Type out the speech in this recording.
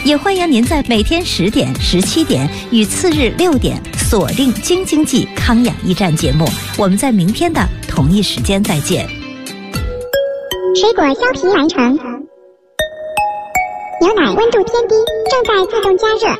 也欢迎您在每天10点、17点与次日6点锁定《京津冀康养驿站》节目。我们在明天的同一时间再见。 水果削皮完成，牛奶温度偏低，正在自动加热。